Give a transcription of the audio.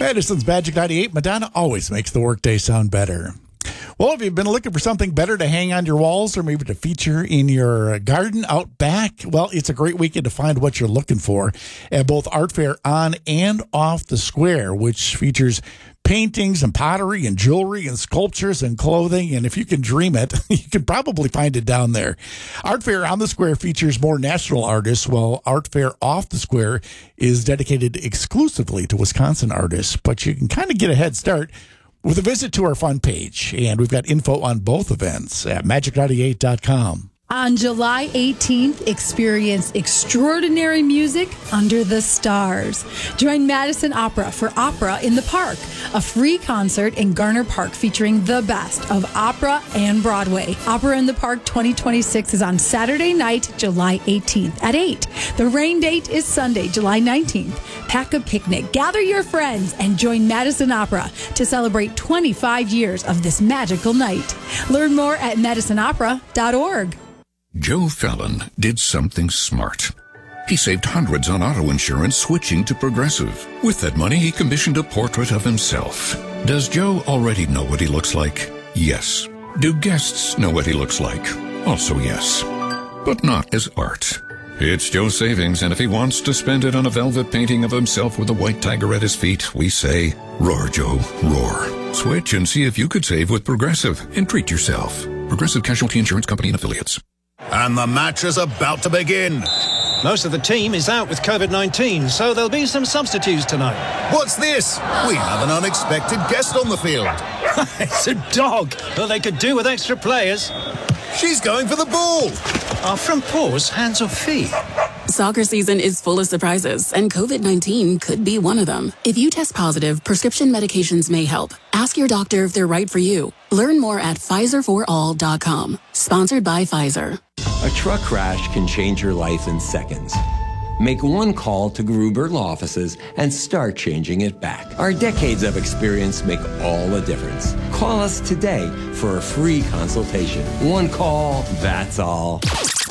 Madison's Magic 98. Madonna always makes the workday sound better. Well, if you've been looking for something better to hang on your walls or maybe to feature in your garden out back, well, it's a great weekend to find what you're looking for at both Art Fair on and off the square, which features paintings and pottery and jewelry and sculptures and clothing. And if you can dream it, you can probably find it down there. Art Fair on the Square features more national artists, while Art Fair off the Square is dedicated exclusively to Wisconsin artists. But you can kind of get a head start with a visit to our fun page. And we've got info on both events at magic98.com. On July 18th, experience extraordinary music under the stars. Join Madison Opera for Opera in the Park, a free concert in Garner Park featuring the best of opera and Broadway. Opera in the Park 2026 is on Saturday night, July 18th at 8. The rain date is Sunday, July 19th. Pack a picnic, gather your friends, and join Madison Opera to celebrate 25 years of this magical night. Learn more at madisonopera.org. Joe Fallon did something smart. He saved hundreds on auto insurance switching to Progressive. With that money, he commissioned a portrait of himself. Does Joe already know what he looks like? Yes. Do guests know what he looks like? Also yes. But not as art. It's Joe's savings, and if he wants to spend it on a velvet painting of himself with a white tiger at his feet, we say, roar, Joe, roar. Switch and see if you could save with Progressive and treat yourself. Progressive Casualty Insurance Company and Affiliates. And the match is about to begin. Most of the team is out with COVID-19, so there'll be some substitutes tonight. What's this? We have an unexpected guest on the field. It's a dog. Well, they could do with extra players. She's going for the ball. Are front paws hands or feet? Soccer season is full of surprises, and COVID-19 could be one of them. If you test positive, prescription medications may help. Ask your doctor if they're right for you. Learn more at PfizerForAll.com. Sponsored by Pfizer. A truck crash can change your life in seconds. Make one call to Gruber Law Offices and start changing it back. Our decades of experience make all the difference. Call us today for a free consultation. One call, that's all.